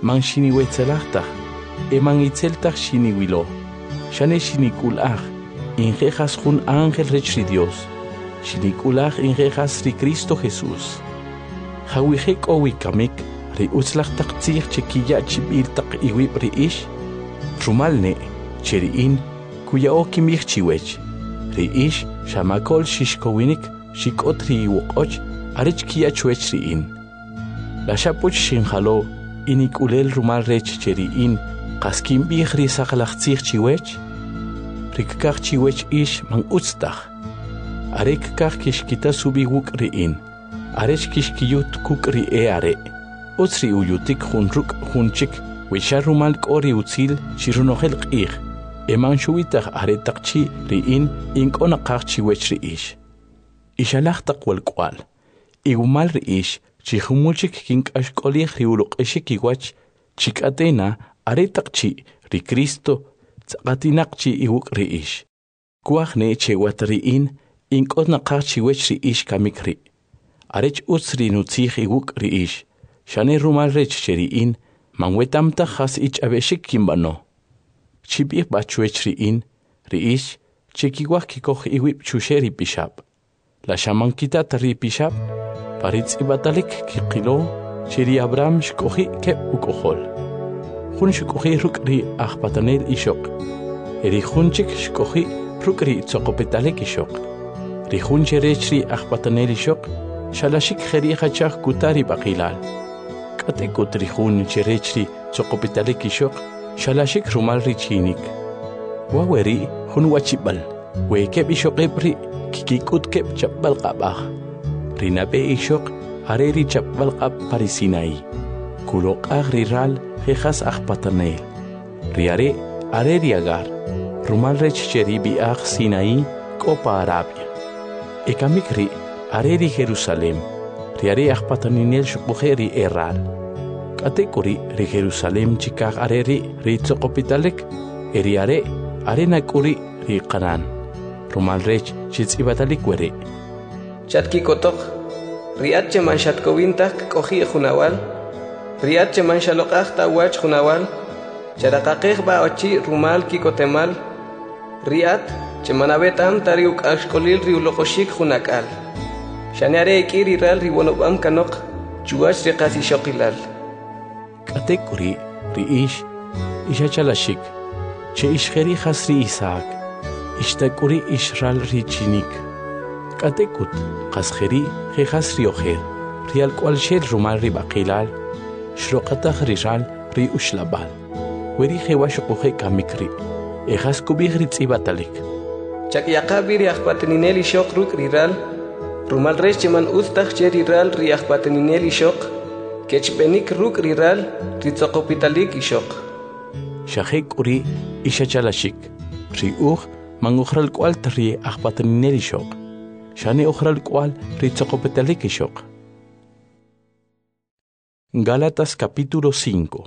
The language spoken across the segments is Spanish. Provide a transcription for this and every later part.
man shiniwetzelachtaj, eman itzeltaj shiniwilo, shane shinikulaj, injejas jun ángel rechri Dios, shinikulaj injejas ri Cristo Jesús. Hawihek owikamik, ri utzlachtaj tzij chekiya chibiltak iwib ri ish, rumalne, cheriin, kuya okimich chiwech, ri ish, shamakol shishkowinik, shikot ri iwokoch, arech kia chuech riin. La shapuch shinjalo, inikulel rumal rech cheriin, kaskim bih ri sakalachtzij chiwech, rikkach chiwech ish man utztaj. Arek kach kishkita subiwuk riin, arech kishkiyut kuk ri are, utzri uyutik junruk junchik, wisha rumal kori utzil shirunohel qih, eman shuwitaj aretakchi riin inkonakach chiwech ri ish. Ishalachtak walkwal, igumal ri ish, chihumulchik kinkashkolih riuluqishik iwach, chikatena aretakchi ri Cristo, tzakatinakchi iwuk ri ish. Kuajne chewat riin, inkonakach chiwech ri ish kamikri. Arech utzri nutzih iwuk ri ish, shane rumal rech cheriin, manwetamta has ich abeshik kimbano. Chibih bachuech riin, ri ish, chekiwah kikoh iwip chusheri pishab. La shamankita tari pishab, paritz ibatalik kikilo, cheri Abraham shkohi kep ukohol. Hun shkohi rukri achpatanel ishok. Eri hunchik shkohi rukri tzokopetalik ishok. Ri hun cherechri achpatanel ishok, shalashik kheri hachach kutari bakilal. Katekut ri hun cherechri tzokopetalik ishok, shalashik rumal richinik. Waweri hun wachibal, wekeb ishok ebri, kikikut kep chapbal qabah. Rinabe ishok, hareri chapbal qab parisinai. Kulok agriral, jejas achpatanel. Riare, areri agar. Rumal rech cheribi ag Sinai, Copa Arabia. Ekamikri, areri Jerusalem. Riare achpataninel shukbuheri eral. Katekuri, ri Jerusalem chikag areri, ri tzokopitalek, eriare, arena kuri, ri Kanan. Rumal rech chitzibatalik were. Chatki kotok, riat cheman shatkowintak kohi junawal, riat cheman shalokach tawach junawal, charakakeh ba ochi rumal kikotemal, riat cheman abetam tariuk ashkolil riulokoshik junakal. Shaneare ikiriral riwonobam kanok, chuach riqasi shokilal. Katekuri, riish, ishachalashik, che ishgeri hasri Isaac. Ishtakuri ishral richinik. Katekut, qasgeri, jejas riojer, rial qualshel rumal ribakilal, shrokatah riral ri ushlabal. Weri jewashokoje kamikri, ejas kubih ritzibatalik. Chakyakabi riachpatenineli shok ruk riral, rumal recheman ustach cheriral riachpatenineli shok, kechbenik ruk riral ritzokopitalik ishok. Shahek uri ishachalashik, riuch, man ukhral kwal tri achpatenineli shok. Shane ukhral kwal ritzokopetalik shok. Gálatas capítulo 5.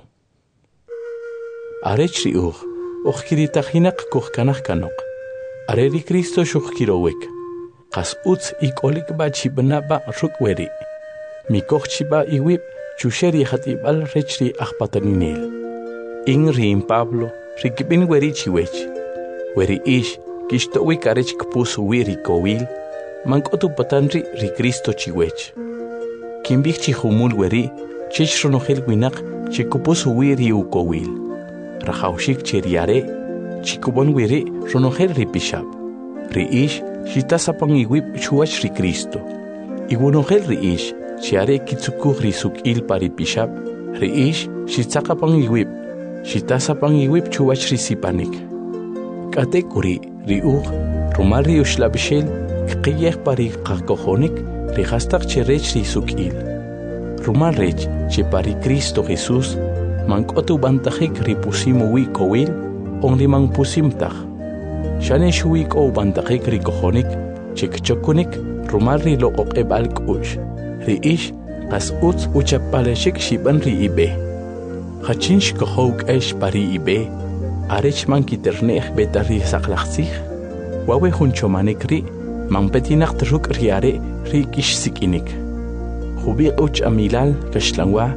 Arechri ukhkiritahinak kuhkanach kanok. Areri Cristo shukhkirowek. Qas utz ikolik ba chibna ba rukweri. Mikochchiba iwib chusheri hatibal rechri achpateninel. Inri Pablo rikibin weri chiwech. Weri ish kistowik arech kpus wiri kowil, mankotu patanri ri Cristo chiwech. Kimbich chihumul weri, chich ronogel winak, chikupus wiri ukowil. Rajaushik cheriare, chikubon wiri ronogel ri pishab. Ri ish shitasapang iwib chuach ri Cristo. Iwonogel ri ish, chiare kitsukuh ri sukil pari pishab. Ri ish shitsakapang iwib, shitasapang iwib chuach ri sipanik. Katekuri riuch, rumal riushlabishel, kqiyeh pari qakohonik, rihastak cherech risukil. Rumal rech, che pari Cristo Jesús, mankotu bantajik ripusimu wi kowil, onli man pusimtaj. Shane shuik o bantajik rikohonik, chekchokunik, rumal rilo okebal kush. Riish, qas utz uchapaleshik shiban ri ibe. Hachinsh kohok esh pari ibe, arech man kiterneh betari saklachzich, wawe hunchomanik ri, man petinak truk riare ri kish sikinik. Hubi uch amilal kashlangwa,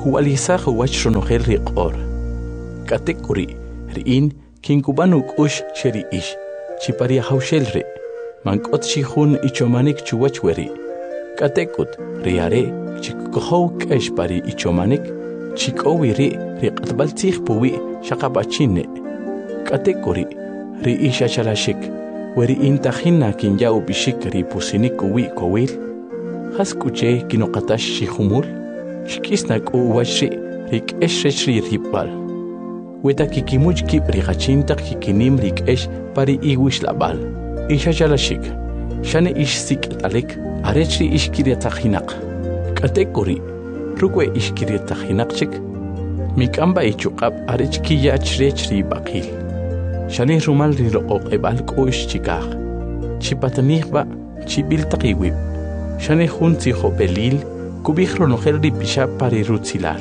huwalisaq wach ronojel riq'or k'atek'uri ri'in kinkub'an uk'ux xeri'ix chipari hawxel ri' mank'ot xijun ichomanik chuwach weri k'atek'ut ri'are chikojow k'ex pari ichomanik chik'owi ri' riq'atb'al tzij puwi xaqab'achine k'atek'uri ri'ix achalaxik weri'in tajina kinyaw b'ixik ri pusinik uwi kowil jas k'uche kinoqatax xijumul xk'isna k'u wach ri' rik'ex rech ri rib'b'al weta kikimuch kib' riqachintaq kikinim rik'ex pari iwixlab'al ix achalaxik xane ix sik't'alik arech ri ix kiryatzajinaq k'atek'uri ruk'we ix kiryatzajinaqchik mik'anb'a ichuq'ab' arech kiyach rech ri b'aqil xane rumal ri loq'oq'eb'al k'u'x chikaj chipatanijb'a chib'il taq iwib' xane jun tzijob'elil kub'ij ronojel ri pixab' pari rutzilal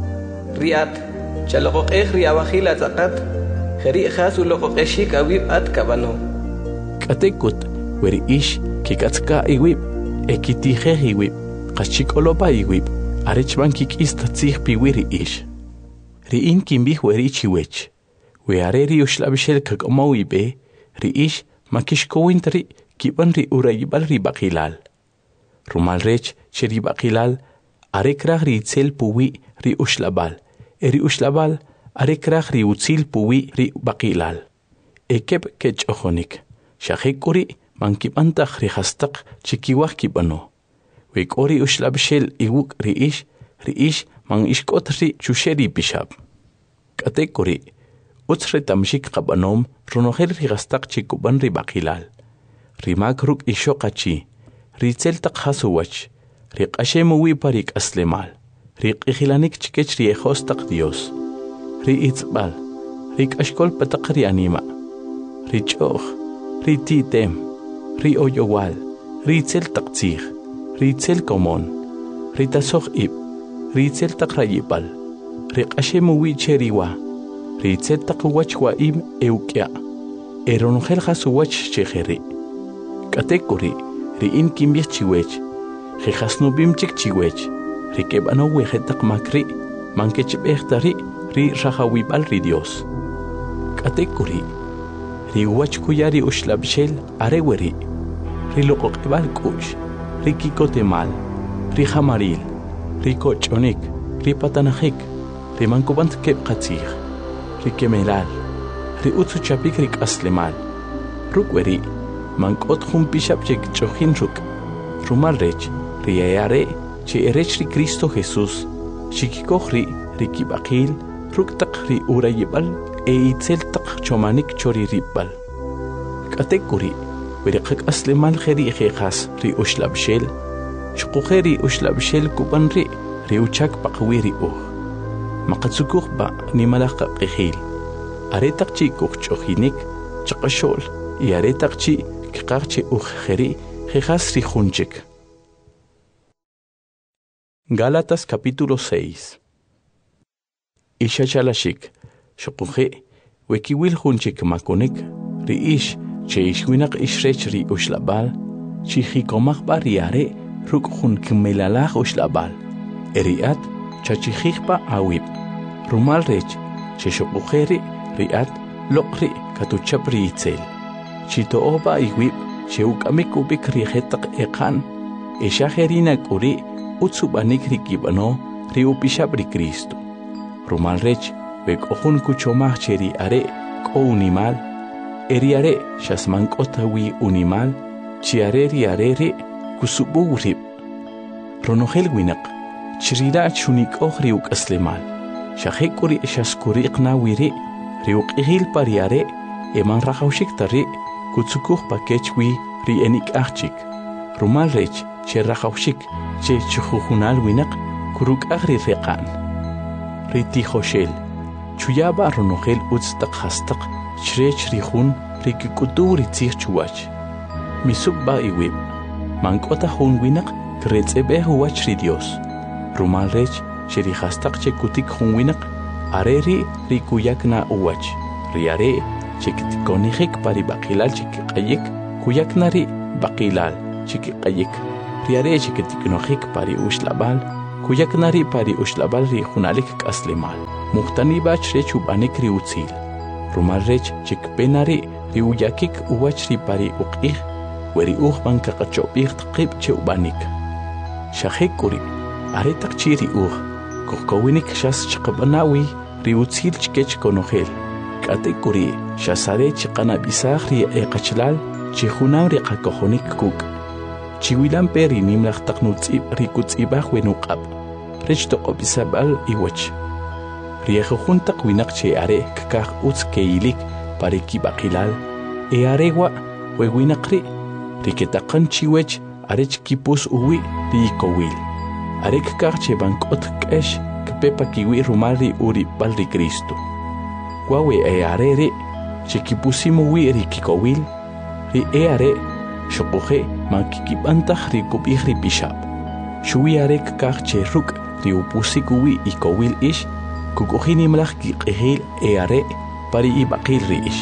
ri'at chaloq'oq'ej ri abajil atz'aqat jeri' jas uloq'oq'exik awib' at kab'ano k'atek'ut weri ix kik'atzka' iwib' ekitijej iwib' qas chik'olob'a iwib' arech b'an kik'is tzij piwi ri ix ri'in kinb'ij weri chiwech we are ri uxlab'ixel kak'omow ib'e ri ix ma kixkowint ri' kib'an ri urayib'al ri b'aqilal rumal rech che ri b'aqilal are kraj ri itzel puwi ri uxlab'al ri uxlab'al are kraj ri utzil puwi ri b'aqilal ekeb' kech'ojonik xajek'uri man kib'antaj ri jastaq chikiwaj kib'ano we k'o ri uxlab'ixel iwuk' ri ix man ixk'ot ri chuxe ri pixab' k'atek'uri utz retamxik qab'anom ronojel ri jastaq chikub'an ri b'aqilal ri mak ruk' ixoq achi ri itzel taq jas uwach ri q'axem uwi pa ri k'aslemal ri q'ijilanik chikech ri ejos taq Dios ri itz'b'al ri k'axkol pa taq ri anima' ri ch'o'j ri ti'tem ri oyowal ri itzel taq tzij ri itzel komon ri tasoj ib' ri itzel taq rayib'al ri q'axem uwi che ri wa ri itzel taq uwach wa'im uk'ya ronojel jas uwach chejeri k'atek'uri ri'in kinb'ij chiwech jejasnub'im chik chiwech ri keb'anow weje taq mak ri' man kechb'ej ta ri' rajawib'al ri Dios k'atek'uri ri uwach kuya ri uxlab'ixel are weri ri loq'oq'eb'al k'u'x ri kikotemal ri jamaril ri koch'onik ri patanajik ri mankub'ant keb' qatzij ri kemelal ri utzu chapik ri k'aslemal ruk' weri man k'ot jun pixab' chekch'ojin ruk' rumal rech ri are che erech ri Cristo Jesús xikikoj ri kib'aqil ruk' taq ri urayib'al itzel taq chomanik cho ri rib'b'al k'atek'uri weri qak'aslemal jeri jejas ri uxlab'ixel xquje ri uxlab'ixel kub'an ri uchak paqwi ri uj maqatzukuj b'a nimalaj qaq'ijil are taq chi kujch'ojinik chaq'axo'l y are taq chi kqaj che uj jeri jejas ri junchik Gálatas capítulo 6 Ixachalaxik xoquje wekiwil junchik makonik ri ix che ixwinaq ixrech ri uxlab'al chijikomaj b'a ri are ruk' jun kmelalaj uxlab'al eri'at chachijijb'a awib' rumal rech che xoquje ri'at loq' ri katuchap ri itzel chito'ob'a iwib' che uk'amik ub'ik ri jetaq eqan exajerina k'uri utzub'anik ri kib'ano ri upixab' ri Cristo rumal rech we k'o jun kuchomaj che ri are k'o unimal eri are xasman k'ot awi unimal chi are ri kusub'uw rib' ronojel winaq chirira' chunik'oj ri uk'aslemal xajek'uri xaskuriq nawi ri uq'ijil pa ri are eman rajawxik ta ri kutzukuj pa kech wi ri enik'aj chik rumal rech che rajawxik che chujujunal winaq kuruk'aj ri reqa'n ri tijoxel chuyab'a ronojel utz taq jastaq chrech ri jun ri kik'utuw ri tzij chuwach misub'b'a iwib' man k'ota jun winaq kretz'eb'ej uwach ri Dios rumal rech che ri jastaq che kutik jun winaq are ri kuyakna uwach ri are che kitkonijik pa ri b'aqilal chikiq'ayik kuyakna ri b'aqilal chikiq'ayik ri are che kitiknojik pa ri uxlab'al kuyaknari pari ushlabal ri junalik kaslemal muhtani bach rech ubanik ri utzil rumal rech chikpenari ri uyakik uwach ri pari uqih weri uqman kaqachopih tqib che ubanik shahekuri aretak chiri kokowinik shas chqabanawi ri utzil chkech konogel katekuri shasare chqana bisah ri eqachlal chihunam ri qakojonik kuk chiwilan peri nimlaq taqnutzib ri kutzibah wenuqab rech toqobisabal iwach riejo junta winak che are kakaj utz keilik pare kibaqilal arewa wewinaqri riketaqan chiwech arech kipus uwi ri kowil are kakaj che bankot kesh kpepa kiwi rumali uri balri Cristo kwawe are che kipusimo wi ri kikowil ri are shoqoje mankikibantah ri kubih ri bishab shuwi are kakaj che ruk ri upusikuwi ikowil ish kukujini mlaj kiqihil are pari ibaqil ri ish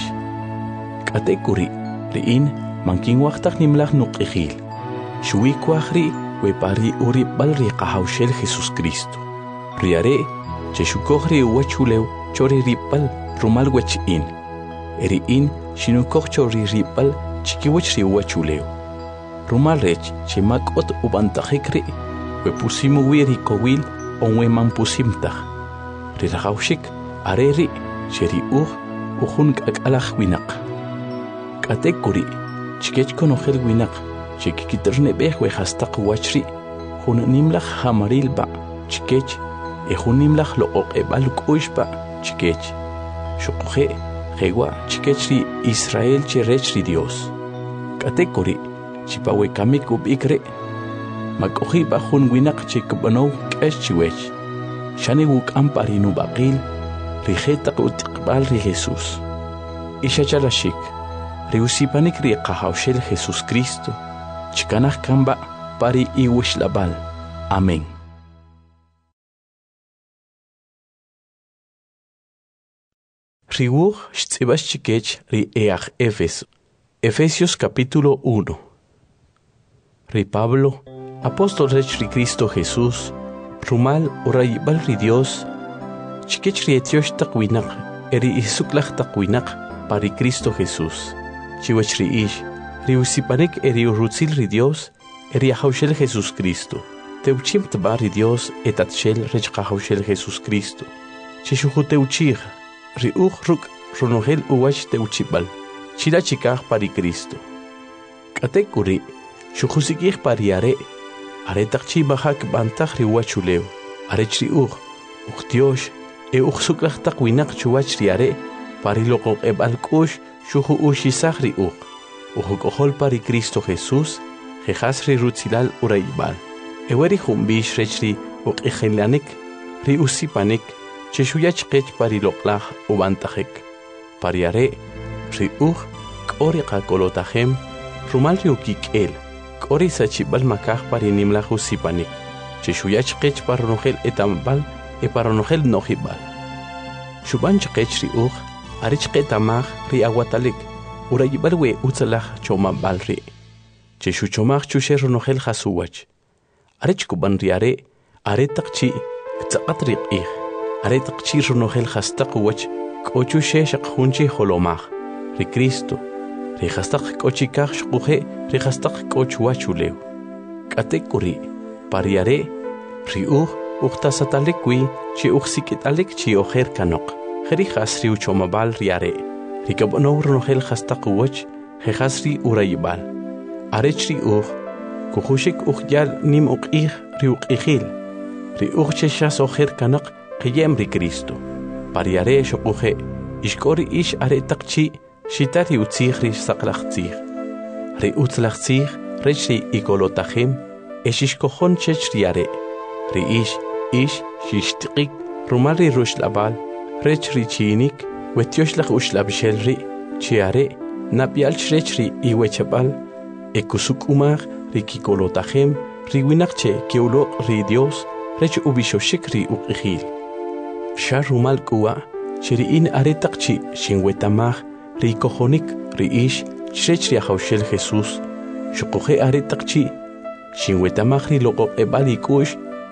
katekuri riin mankin waqtaq nimlaj nuqihil shuwi kwajri we pari uri bal ri qahawshel Jesus Cristo ri are che shukojri wachulew chori ripal rumal wechin eriin shinukoj chori ripal chikiwech ri wachulew rumal rech che makot ubantajikri we pusimo wi kowil onwe man pusimtaj riraqawshik areri cheri ujun k'ak'alaj winaq k'atekuri chikech konojel winaq chikikiterneb'ej we hastaq wachri jun nimlaj jamarilba chikech jun nimlaj loq'oq'eb'al k'uxba chikech xuqje jewa chikech ri Israel che rech ri Dios k'atekuri chipawekamik ub'ikre mak'ojiba jun winaq chikb'anow k'ex chiwech shani wuk'an pari nubaqil rijetaq utiqbal ri Jesus ishachalashik riusipanik ri qahawshel Jesus Cristo chikanaj kamba pari iwishlabal amén. Riwuj shtz'ibax chikech ri eaj Efesios capítulo 1. Ri Pablo apóstol rech ri Cristo Jesús rumal urayibal ri Dios chikech ri etiosh taqwinaq eri isuklaj taqwinaq pari Cristo Jesús chiwech ri ish ri usipanik eri urutzil ri Dios eri ahawshel Jesus Cristo teuchim tba ri Dios etatshel rech qahawshel Jesus Cristo chishuju teuchij ri ruk runogel uwach teuchibal chila chikaj pari Cristo k'atekuri shujusikij pari aretaq chibajak bantaj ri wachulew arech ri uqtiosh suklaj taq winaq chuwach ri pari loqoq'eb'al k'ux shuju uxisaj ri ujuk'ojol pari Cristo Jesús jejas ri rutzilal urayibal eweri jumbix rech ri uq'ijilanik ri usipanik chexuyach qech pari loqlaj ubantajek pari ri k'ori qakolotajem rumal ri ukik'el k'ori sachibal makaj pari nimlaj usipanik chexuyach qech paronojel etambal paronojel nojibal xuban chqech ri arech qetamaj ri awatalik urayibal we utzalaj chomabal ri chexuchomaj chuxe ronojel jasuwach arech kuban ri aretaq chi tzaqat ri q'ij aretaq chi ronojel jastaq wach k'ochu xex junchi jolomaj ri Cristo ri jastaq k'ochikaj xquje ri jastaq k'och wachulew k'atekuri pari ri uqtasatalik wi chi uqsik'italik chi ojer kanoq jeri jas ri uchomabal ri ri kab'onow ronojel jastaq wach jejas ri urayibal arech ri kujuxik yal nim uq'ij ri uq'ijil ri chexas ojer kanaq qiyem ri Cristo pari xoquje ixk'ori ix aretaq chi xita ri utzij ri saqlaj tzij ri utzlaj tzij rech ri ikolotajem exixkojon chech ri ri ix xixtiqik rumal ri ruxlabal rech ri chinik wetioxlaj uxlabxel ri chi napialch rech ri iwechabal ekusuk'umaj ri kikolotajem ri winaq che keuloq ri Dios rech ubixoxik ri uq'ijil xa rumal k'uwa chiri'in aretaq chi xinwetamaj ri kojonik ri ix chirech ri ahawshel Jesús xuquje aretaq chi xinwetamaj ri loqoq'eb'al ik'ux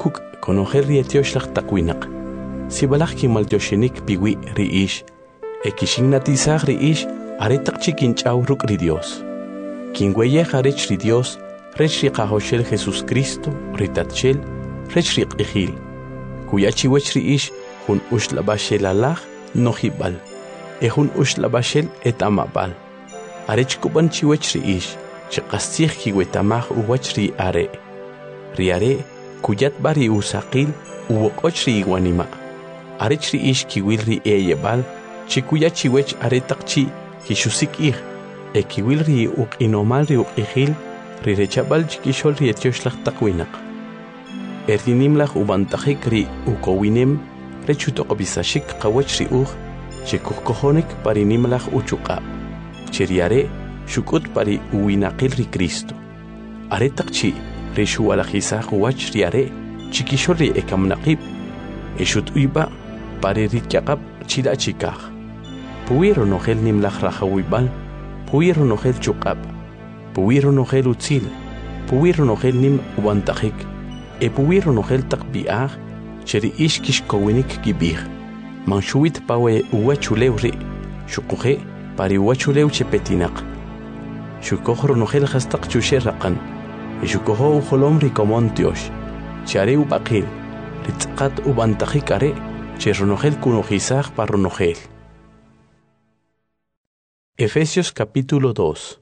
Conocer rietiosh lak takwinaq. Sibalak kimal yoshinik piwi riish. Ekishignatizag riish aretaq chikinchaw ruk ri Dios. Kingweye harech ri Dios, rech riqahoshel Jesús Cristo, ritatchel, rech riqihil. Kuyachiwech riish hun ushlabashel Allah nohibal. Ehun ushlabashel et amabal. Arech kuban chiwech riish, chiqastig kiwetamag uwach ri are. Riare, kuyat bari usaqil, uwokoch ri iwanima. Arech riish kiwil ri eyebal, chikuyachiwech aretaqchi kishusik ig. Ekiwil ri uq inomal ri uqihil, ri rechabal chikishol ri etioshlag takwinaq. Erdinimlag ubantajik ri ukowinem, rechutoqobisashik qawach ri uq, chikukohonek parinimlag uchuqab. Cheriare, shukut pari uwinaqil ri Cristo. Aretaqchi, ri shuwalajisaq wach riare, chikishol ri ekamnaqib. Eshut uyba, pari rikyaqab chilachikaq. Puwiro nogel nimlag rajawibal, puwiro nogel chukab, puwiro nogel utzil, puwiro nogel nim ubantajik, puwiro nogel takbiag, cheri ishkish kowinik gibig. Manshuit pawe uwachulew ri, shukuhe pari uwachulew chepetinaq. Shukohro nogel hastaq chusherraqan, shukoho ujolom ri komontiosh, chare ubaqil, ritzqat ubantajik are, cherronogel kunojizag parronogel. Efesios capítulo 2.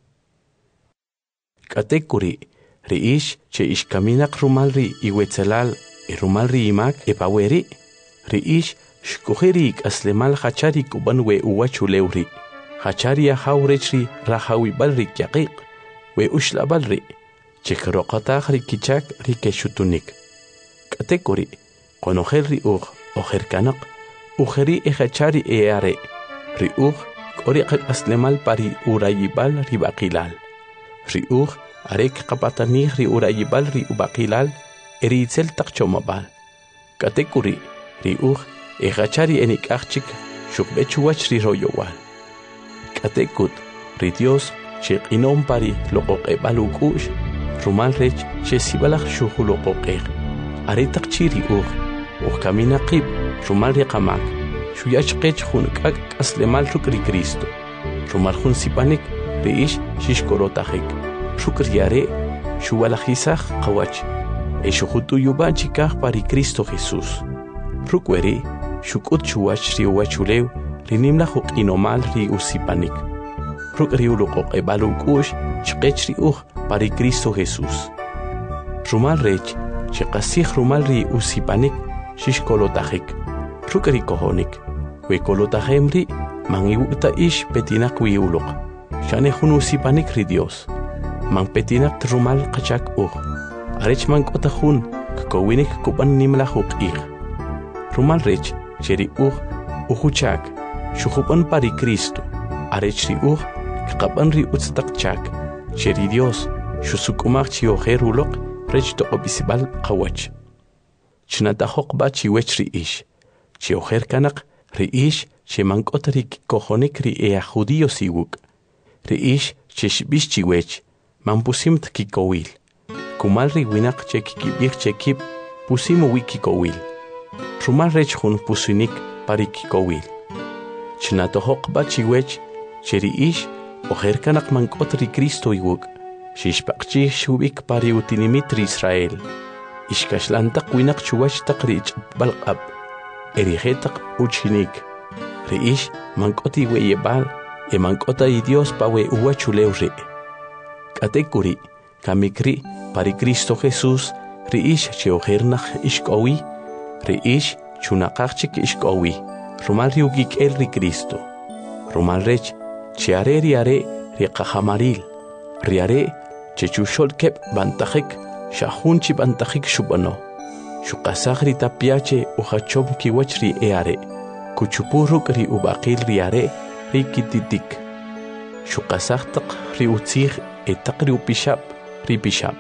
Katekuri, riish che ishkaminak rumalri iwetzelal rumalri imak epaweri, riish shkuheri aslemal hachari kubanwe uwachuleuri, hachari ahaurechri rahawibalri kyaqiq, we ushlabalri, chekroqataq rikichak rikeshutunik. Katekuri, konojelri ojerkanaq, ujeri ehachari eare, riuj Oriqak aslemal pari urayibal ri baqilal. Riuj arek qapatanij ri urayibal ri ubaqilal eritzel taqchomabal. Katekuri riuj egachari enikachik shukbechuwach ri royowal. Katekut ri Dios chiqinom pari loqoqebal ukush rumal rech chesibalaj shuhuloqoqeq. Aretaqchi riuj ukaminaqib rumal riqamak. Shuyach qech hunkak aslemal rukri Cristo. Rumal hun sipanik reish shishkorotajik. Shukriare shuwalajizaj qawach. Eshuhutu yubanchikaj pari Cristo Jesús. Rukweri shukut chuwach ri uwachulew rinimla huk inomal ri usipanik. Rukri uluqoq ebalukush chqech ri pari Cristo Jesús. Rumal rech chiqasij rumal ri usipanik shishkolotajik. Rukri kohonik. We kolotajemri mangiwuta ish petinak wiuluq. Shane hunusipanik ri Dios. Man petinak trumal qachak Arech man kotajun kkowinik kupan nimla huqig. Rumal rech cheri uhuchak. Shuhupan pari Cristo. Arech ri kqapan ri utstakchak. Cheri Dios shusukumak chiojeruloq rech toqobisibal qawach. Chnatahoq ba chiwech ri ish. Chiojer kanak riish che mankotrik kohonik ri ea judío siwuk. Riish che shbish chiwech man pusimt kikowil. Kumal ri winak che kikibik che kip pusimu wikikowil. Rumal rech hun pusinik pari kikowil. Chnatohok ba chiwech che riish ojer kanak mankotri Cristo iwuk. Shishpakchi shubik pari utinimit ri Israel. Ishkashlantak winak chuwach tak rich balqab. Erigetak uchinik. Riish mankoti weyebal mankota y Dios pawe uwachulewre. Katekuri kamikri pari Cristo Jesús riish cheojernach ishkowi. Riish chunaqachik ishkowi. Rumal riugik el ri Cristo. Rumal rech chiare riare riqahamaril. Riare chechushol kep bantajik shahunchi bantajik shubano. Shukasagri tapiache uhachom kiwachri eare. Kuchupuruk ri ubaqil riare ri kititik. Shukasagtak ri utzig etak ri upishap ri pishap.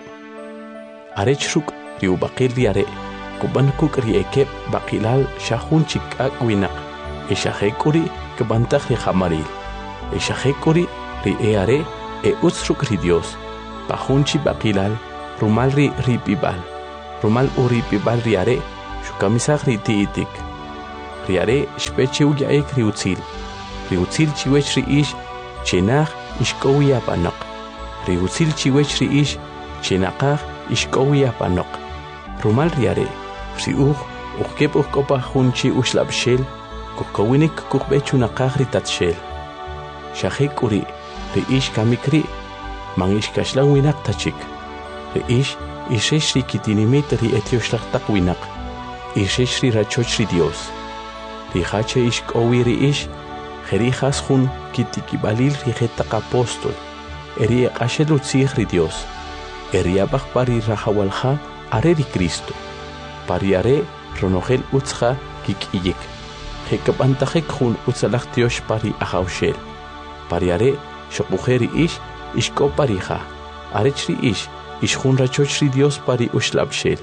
Arechruk ri ubaqil riare. Kubankuk ri ekep baqilal shahunchik akwinak. Eshahekuri kebantak ri hamaril. Eshahekuri ri eare utzruk ri Dios. Pahunchi baqilal rumal ri pibal. Rumal uri pibal riare Shukamisag ri tiitik. Riare shpeche uyaek riutzil. Riutzil chiwech ri ish chenach ishkowi apanok. Riutzil chiwech ri ish chenakach ishkowi apanok. Rumal riare riuch ukep ukkopa junchi ushlabshel kukowinik kukbechunakach ritatshel. Shachik uri ri ish kamikri mangish kashlang winak tachik. Ri ish ishesh ri kitinimit ri etioshlachtak winak. Ishesh ri rachoch ri Dios. Ri hache ishkowi ri ish Jerijas jun kitikibalil rijetak apóstol, eri ashelu tzigri Dios, eri abach pari rahawalja areri Cristo, pari are ronogel utzja kikiyik, jekabantajek jun utzalach Dios pari ahaushel, pari are shokujeri ish ishko parija, arechri ish jun rachochri Dios pari ushlabshel.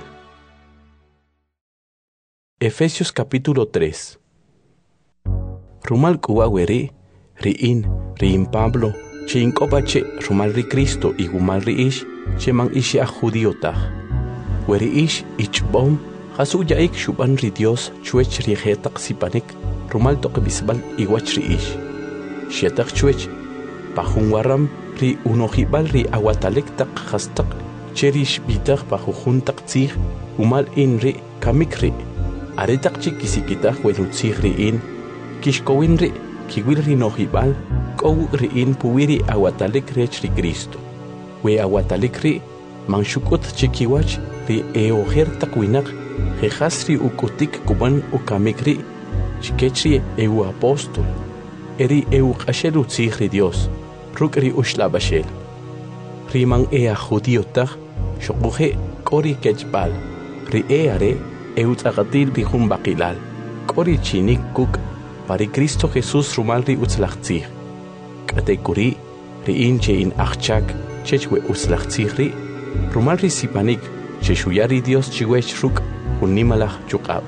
Efesios capítulo 3. Rumal kuwaweri, riin Pablo, che inkopache, rumal ri Cristo y gumal ri ish, che man ishi a judiotah. Weri ish, ichbom, hasu yaik shuban ri Dios, chuech ri jetak sipanik, rumal toque bisbal iwach ri ish. Shetak chuech, pahun waram, ri unojibal ri awatalek tak hastak, cherish bitak pahujuntak tzig, umal in ri kamikri. Aretak chikisikitak welutzig ri in, Kishkowinri, kiwilri nojibal, kow riin puwiri awatalik rech ri Cristo. We awatalikri, manshukut chikiwach, ri eoher takwinak, jejasri ukutik kuban ukamikri, chikechri eu apóstol, eri eu kashelu tzigri Dios, rukri ushlabashel. Riman ea judiotach, shokuje kori kechbal, ri eare eu tzagatil ri humbakilal, kori chinik kuk, Pari Cristo Jesús rumalri utzlachtzig. Katekuri, riin che in achchak, chechwe utzlachtzigri, rumalri sipanik, che shuyari Dios chiwech ruk, unimalach chukab.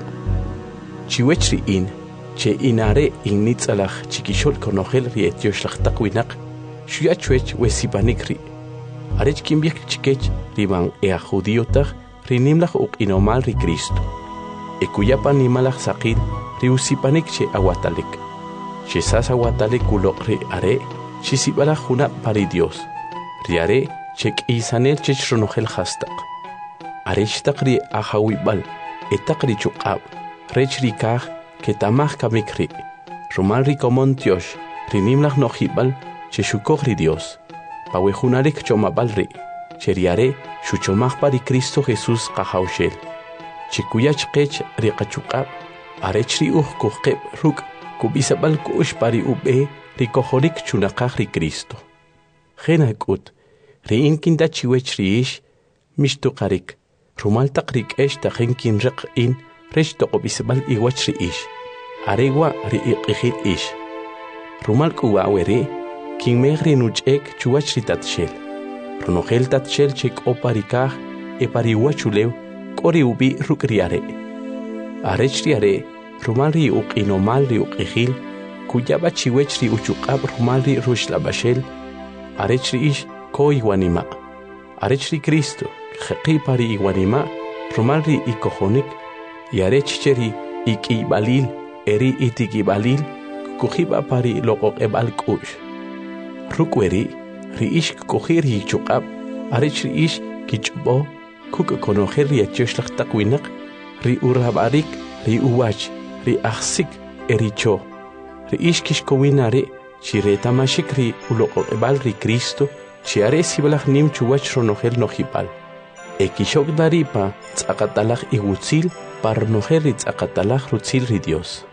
Chiwech riin, che inare in nitzalach chikishol konogel ri etioshlachtakwinak, shuyachwech we sipanikri. Arech kimbiak chikech riban ea judiotach, rinimlach uk inomal ri Cristo. Ekuyapan nimalach sakil, riusipanik che awatalik. Che sas awatalik ulokri are, che sibala juna pari Dios. Riare, che isanel che shronogel hastak. Are shtakri ahawibal, etakri chukab, rech rikaj, que tamach kamikri. Rumal rikomon Dios, rinimlach nojibal, che shukogri Dios. Pawejunalik chomabalri, che riare, shuchomach pari Cristo Jesús kahaushel. Che kuyach kech rikachukab, Arechri kuqeb ruk kubisabal kush pari ube rikohorik chunakaj ri Cristo. Jena kut, riin kinda chiwech riish, mishtukarik, rumal takrik esh tajen kin rik in, resh tokobisabal iwach riish, aregwa riiqihil ish. Rumal kuwaweri, kin megri nuchek chuwach ritatshel. Runogel tatshel chek oparikaj, epariwachulew, kori ubi ruk riare. Arechriare, rumalri uk inomalri uk ejil, kuyaba chiwechri uchukab rumalri rushlabashel, arechri ish ko iwanima. Arechri Cristo, jeqi pari iwanima, rumalri ikohonik, y arechcheri ikibalil, eri itikibalil, kujiba pari lokok ebal kush. Rukweri, ri ish kohiri chukab, arechri ish kichbo, kuk konoheri etioslach takwinak, ri urabarik, ri uwach, ri achsik, ericho. Ri ishkish kowinare, chireta mashik ri ulokobal ri Cristo, chiare sibalach nim chuwach ronogel nojibal. Ekishok daripa, tzakatalach iwutzil, par nogel ri tzakatalach rutzil ri Dios.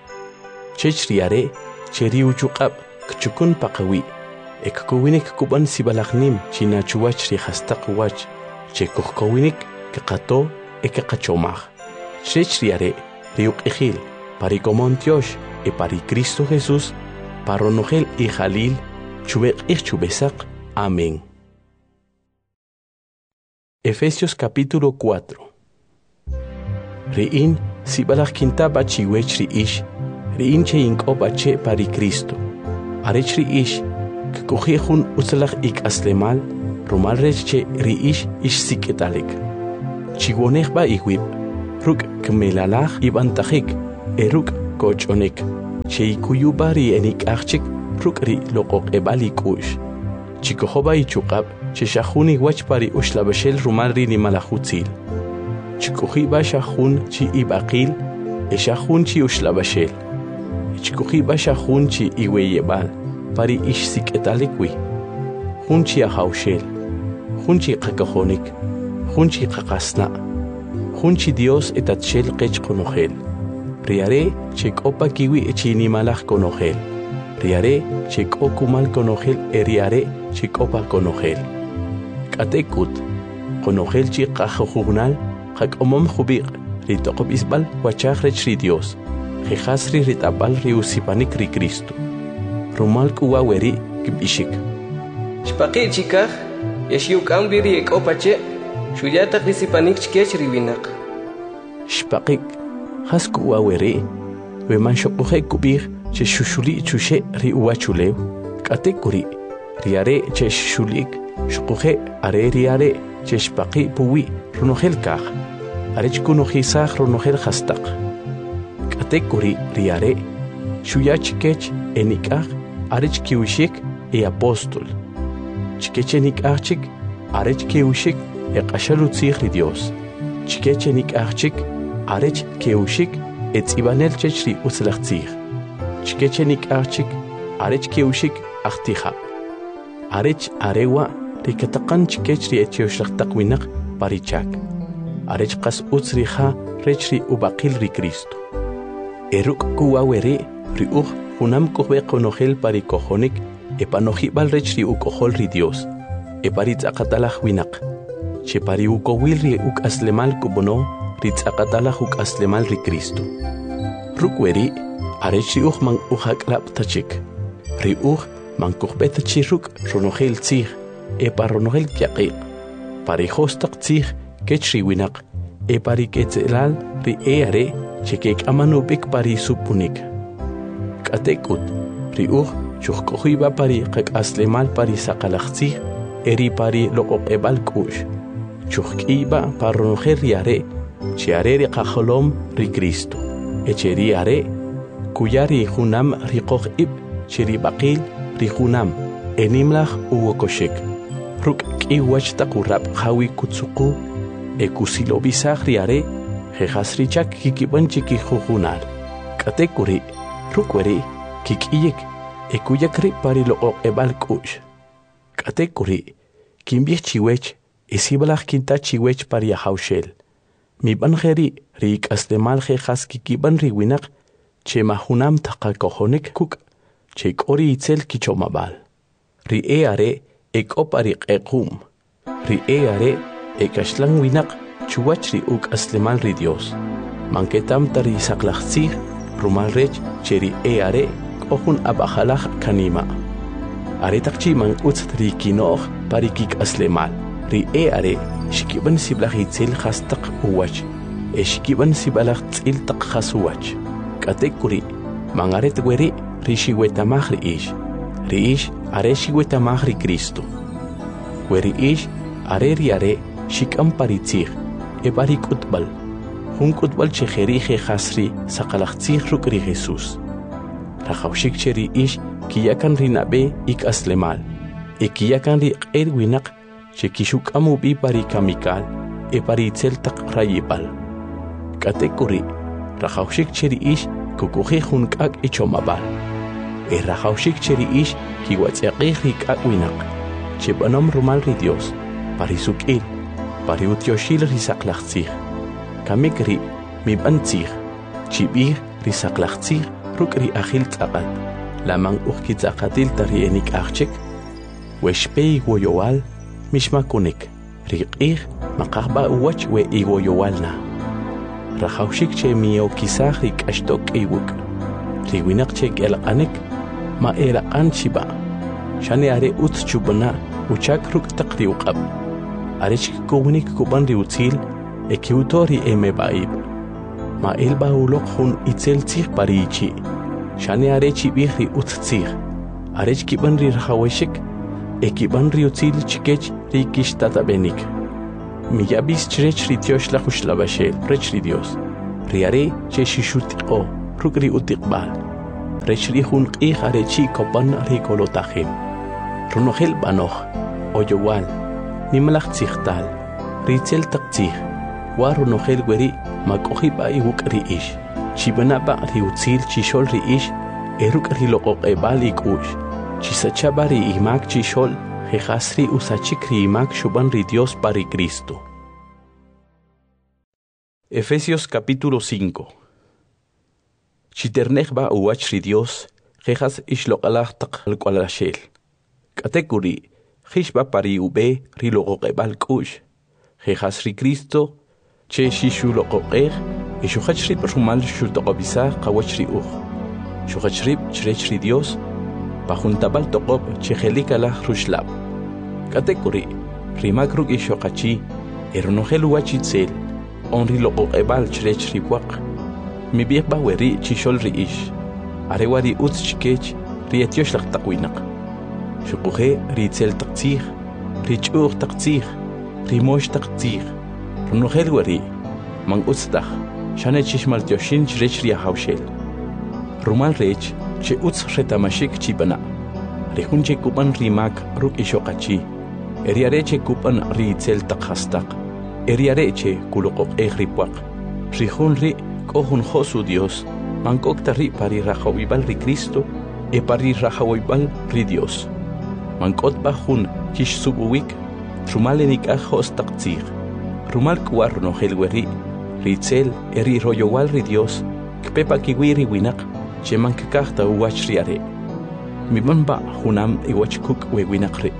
Chech riare, cheri uchukab, kchukun pakawi. Ekkowinik kuban sibalach nim, china chuwach ri hastak wach, chekokowinik, kekato, ekekachomach. Chechriare, riuk ejil, pari comontiosh, e pari Cristo Jesús, paronogel y jalil, chubek ich chubesak. Amén. Efesios capítulo 4. Riin, sibalach kintaba chiwech riish, riin che inkobache pari Cristo. Arech riish, que cogejun utzalach ik aslemal, rumal rech che riish ish siketalik. Chigonech ba iwib, ruk kmelalaj ibantajik eruk kochonik cheikuyubari enik archik rukri loqoq ebali kush chikohoba ichukab cheshahuni wachpari ushlabashel rumalri ni malahutzil chikohiba shahun chi ibaqil eshahun chi ushlabashel chikohiba shahun chi iweyebal pari ishsik etalikwi hunchi ahaushel hunchi qakahonik hunchi qaqasna hunchi Dios etatshel qech qonogel riare chekopa kiwi echini malaj konogel riare chekokumal konogel eriare chekopa konogel katekut konogel chi qajojugnal qakomom khubiq ritoqob isbal wachajrech ri Dios jehasri ritabal ri usipanik ri Cristo rumal kuwa weri kibishik Shpaqi chikaj yashiukam riri ekopache shuyata risipanik chkech riwinak Shpaqik hasku wawere we man shoqoje kubir che shushuli chushe ri uachulew katekuri riare che shulik shoqoje are riare che shpaqi puwi runogel kaj are chkunoji saj runogel hastaq katekuri riare shuyach kech enikaj are chkiwishik e apóstol chkechenik archik are chkiwishik e qashalutzig ri Dios chkechenik archik arech keushik etzibanel chechri utzlachtzig chkechenik archik arech keushik achtija arech arewa rikataqan chkechri etioshaqtaqwinaq parichak arech qas utzrija rechri ubaqil ri Cristo eruk kuwawere riuj hunam kuhbe qonogel parikojonik epanojibal rechri ukojol ri Dios eparitaqatalaj winaq chepari ukowil ri ukaslemal kubono ritzaqatala huk aslemal ri Cristo rukweri arechi man uhaklap tachik ri man kuhbet chiruk ronogel tzig paronogel kyaqiq parihostaq tzig kechri winaq pariketzelal ri are chekek amanubik pari supunik katekut ri chuhkohiba pari qak aslemal pari saqalaqtzig eri pari loqoqebal kush chuhkiba paronogel riare chiareri qajolom ri Cristo echeriare kuyari junam riqoj ib chiribaqil ri junam enimlaj uwokoshek ruk kiwach taqurab hawi kutsuqu ekusilobisaj riare jehasrichak kikibanchi kijujunal katekuri rukweri kikiyek ekuyakri pari loqoq ebal kush katekuri kimbich chiwech esibalaj kinta chiwech pari haushel mi banjeri rik aslemal jejas kikiban riwinak che mahunam taqakojonik kuk che kori itzel kichomabal ri are ekopari qequm ri are ekashlan winak chuwach ri uk aslemal ri Dios manketam tari saqlaqtzig rumal rech cheri are kohun abajalaj kanima are taqchi man utri kinoj parikik aslemal ri are shikiban siblaj itzel khastaq uwach shikiban sibalaj tzil taq khasuwach katekuri mangaret weri ri shiwetamaj ri ish are shiwetamaj ri Cristo weri ish are ri are shikam paritzig parik utbal hun kutbal chejeri jehasri saqalaqtzig ruk ri Jesus rajawshik cheri ish kiyakan ri nabe ik aslemal kiyakan ri q'er winaq chekishuk amubi pari kamikal paritzel taq rayibal katekuri rajawshik cheri ish kukuji jun k'ak ichomabal rajawshik cheri ish kiwatz'yaqij ri k'ak winaq chebanom rumal ri Dios pari suk'il pari utyoshil ri saqlaqtzig kamikri mibantzig chib'ij ri saqlaqtzig ruk' ri ajil tz'aqat laman uj kitz'aqatil tari enik ajchik wexpey woyowal mishmakunik riq'ij maqajba uwach we iwoyowalna rajawshik che miyokisaj ri k'axtok k'iwuk ri winaq che k'elaq'anik ma eraq'an chiba xane are utz chubana uchak ruk' taq ri uq'ab are chikikownik kuban ri utzil kiwto ri emeba'ib ma elba uloq jun itzel tzij pari ichi xane are chib'ij ri utz tzij are chkiban ri rajawexik kiban ri utzil chikech ri kixtatabenik Miyabis chrech ritiosh la khushlavashel, rech ridios. Riare che shishutiko, rukri utikbal. Rech rihun qih arechi kopan rikolotahim. Runohel banoch, oyowal, nimalach tzihtal, ritzel taktzih, warunohel weri, makohiba iwuk riish, chibanaba riutzil chishol riish, eruk rilokok ebal ikush, chisachabari imak chishol, jejasri usachikri imak shuban ri Dios pari Cristo. Efesios capítulo 5. Chiternechba uwach ri Dios, jejas ishlokalach tak alqualashel. Katekuri, Hishba pari ube rilokokebal kush. Jejas ri Cristo, che shishulokokeh, ishuhachrib rumal shultokobisa kawachri uch. Shuhachrib chrech ri Dios, pajuntabal tokob chehelikala rushlab. Katekuri, rimakruk ishokachi, eronogelu wachitzel, onri lokokebal chrech riwak. Mi biekba weri chishol ri ish. Arewari utschkech, rietiosh lak takwinak. Shukuhe ritzel taktzih, richur taktzih, rimosh taktzih. Runogel weri, mang utstach, shane chishmal tioshin chrech ria haushel. Rumal rech, che utz retamashik chibana. Rehun che kupan rimak ruk ishokachi. Eriare che kupan ritzel takhastak. Eriare che kulokok ripuak. Rihun ri kohun josu Dios. Mankok tari pari rajawibal ri Cristo. E pari rajawibal ri Dios. Mankot bajun kish subuwik. Rumal enik ajos taktzir. Rumal kuar no helweri. Ritzel eri royowal ri Dios. Kpepa kiwiri winak. Che mankakahta uwach riare. Mi banba hunam iwachkuk wewinakri.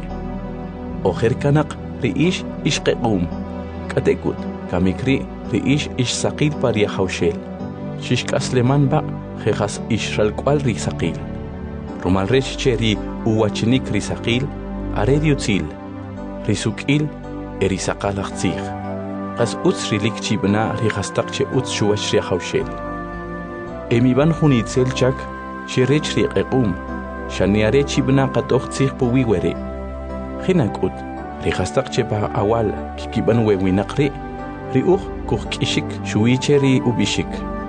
Oherkanak riish ishqequm. Katekut kamikri riish ishsaqil paria haushel. Shishkasleman ba jejas ishralkwal risaqil. Rumalrech cheri uwachnik risaqil arediutzil. Risukil erisaqalachtzig. Qas utsrilik chibna rihastak che utshuwach ria haushel. Emiban hunitzel chak shirech riqequm. Shaniare chibna qatoqtzig puwiwere. Hinakut, rihastak cheba awal, kikiban wewinakri, riuch kuhkishik, shuicheri ubishik.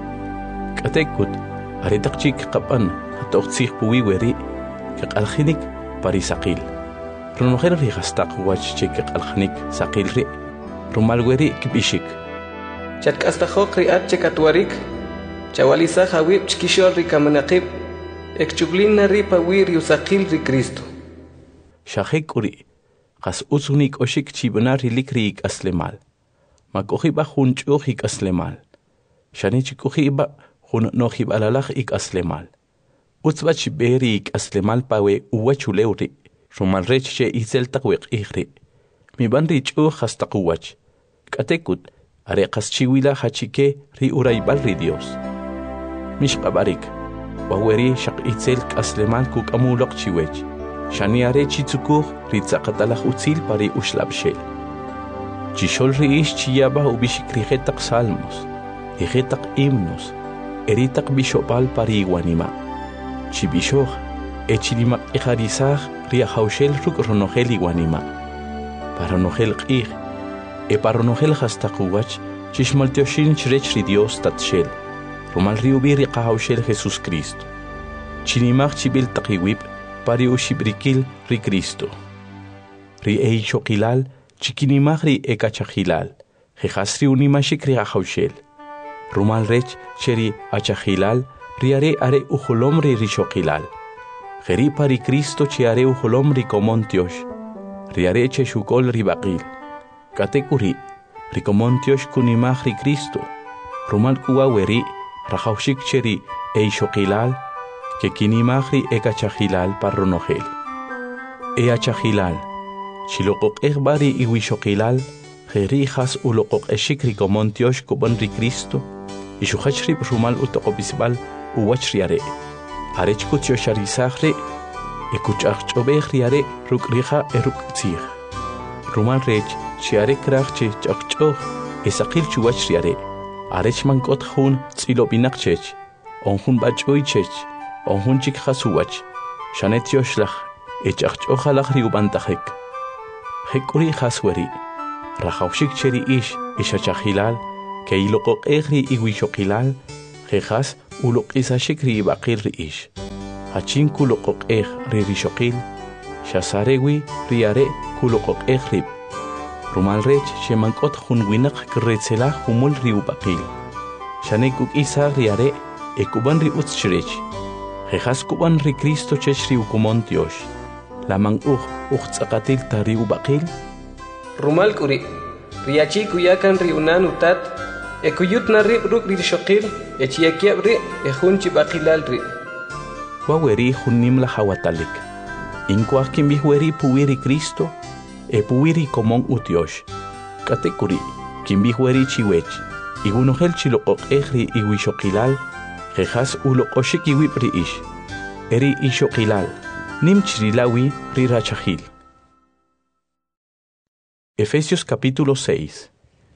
Katekut, aretakchik kapan, hatoqtsik puwiweri, kakalhinik parisakil. Runoher rihastak wach chik kakalhinik sakilri, rumalweri kibishik. Chatkastahokri at chekatwarik, chawalisa hawib chkishor rikamanakib, ekchublina ripa wir yusakil ri Cristo. Shahekuri, qas utsunik oshik chibna rilikrik aslemal. Makohiba hunchuhik aslemal. Shanichikuhiba hun nohib alalach ik aslemal. Utsbach berik aslemal pawe uwachuleuri. Rumalrech che izel takwek ihri. Mi banrich hastakuwach. Katekut, are qas chiwila hachike ri uraibal ri Dios. Mishqabarik, waweri shaq itzel aslemal kuk amulok chiwech. Shaniare chitsukur ritzaqatalach utzil pari ushlabshel. Chishol riish chiyaba ubishikrijetak salmos, rijetak himnos, eritak bishopal pari iguanima. Chibishoj, echilimak ejarizaj riahaushel ruk ronogel iguanima. Paronogel qih, paronogel hastakuwach, chishmaltioshin chrech ri Dios tatshel. Romal riubiri qahaushel Jesus Cristo. Chinimach chibil takiwib, pari ushibrikil ri Cristo. Ri eichokilal, chikinimagri ekachahilal, jejasri unimashik ri ahaushel. Rumal rech cheri achahilal, riare are ujolom ri rishokilal. Jeri pari Cristo chiare ujolom ri komontiosh, riare cheshukol ri bakil. Katekuri, ri komontiosh kunimag ri Cristo. Rumal kuaweri, rahaushik cheri eichokilal, que kinimagri ekachahilal parronogel. Eachahilal, chilokok ekbari iwishokilal, jerijas ulokok eshikri komontiosh koban ri Cristo, ishuhachri rumal utokobisbal uwachriare. Arechkutio sharizahre, ekuchachobehriare rukrija eruktzig. Rumal rech, chiare krachche chachchoh, esakil chuachriare. Arechmankot hun tzilobinakchech, onhun bachoichech. Onhunchik hasuwach, shanetioslach, echachochalach riubantahek. Hekuri hasweri, rajawshik cheri ishachajilal, que iloqoq ri iwishoqilal, jejas uloqisashik ri ibaqil ri ish. Hachin kuloqoq ri rishoqil, shasarewi riare kuloqoq rib. Rumal rech shemankot junwinak kretzela humul ri ubaqil. Shanek isa riare ekuban ri utschrech. Jejas kuban ri Cristo chech ri ukumon Dios. Lamang tsakatil tari ubaqil. Rumal kuri, riachi kuyakan ri unan utat, ekuyut na rib ruk ri shoqil, echiakiab ri, ejunchi baqilal ri. Waweri junim la hawatalik. Inkwak kimbihweri puwiri Cristo, puwiri komon utiosh. Katekuri, kimbihweri chiwech, igunohel chiloqoq ri iwishoqilal, jejas uloqoshik iwip ri ish. Eri ishoqilal, nim chirilawi ri rachajil. Efesios capítulo 6.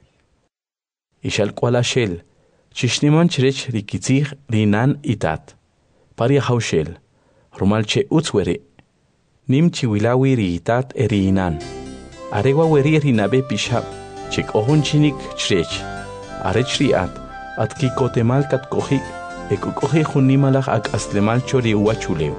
Ishal kualashel, chishniman chirech rikitzig rinan itat. Paria haushel, rumalche utzwere. Nim chiwilawi ri itat eriinan. Arewa weri rinabe pishab, chik ohun chinik chrech. Arech riat, at kikotemal kat kohik, ekukohi junimalach ak aslemal chori uachuleu.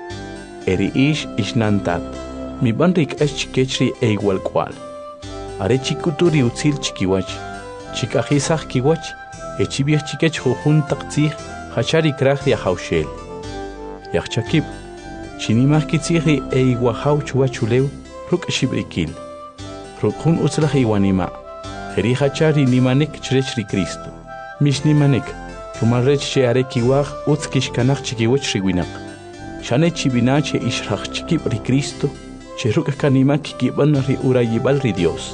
Eri ish ishnantat, mi banrik eschkechri igual cual. Are chikuturi utzil chikiwach, chikajisach kiwach, echibiach chikech jujun taktzig, hachari krach ya haushel. Yachchakib, chinimach kitzigri iguajau chuachuleu, ruk shibrikil. Rukun utzlach iwanima, heri hachari nimanek chrechri Cristo. Mish nimanek, rumarech che are kiwach utzkishkanach chikiwach riwinak. Shane chibina che ishrach chikib ri Cristo, che ruk kanima kikiban ri urayibal ri Dios.